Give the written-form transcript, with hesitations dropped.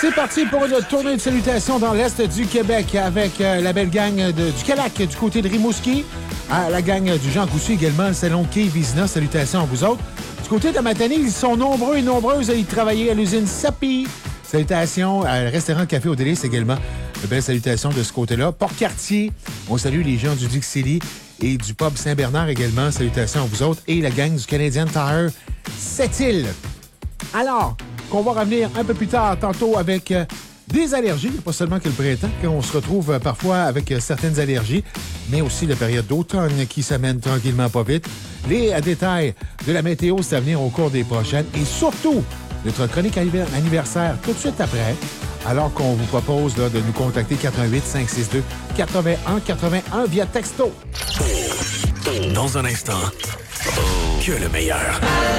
C'est parti pour une tournée de salutations dans l'Est du Québec avec la belle gang du Calac du côté de Rimouski. La gang du Jean Cousu également, le salon Quai Vizina. Salutations à vous autres. Du côté de Matane, ils sont nombreux et nombreuses à y travailler à l'usine Sapi. Salutations à restaurant Café au Délice également. De belles salutations de ce côté-là. Port-Cartier, on salue les gens du Dixili et du pub Saint-Bernard également. Salutations à vous autres. Et la gang du Canadian Tire Sept-Îles. Alors, qu'on va revenir un peu plus tard, tantôt avec des allergies. Pas seulement que le printemps, qu'on se retrouve parfois avec certaines allergies, mais aussi la période d'automne qui s'amène tranquillement pas vite. Les détails de la météo, c'est à venir au cours des prochaines. Et surtout, notre chronique anniversaire tout de suite après, alors qu'on vous propose là, de nous contacter 88-562-8181 via texto. Dans un instant, que le meilleur.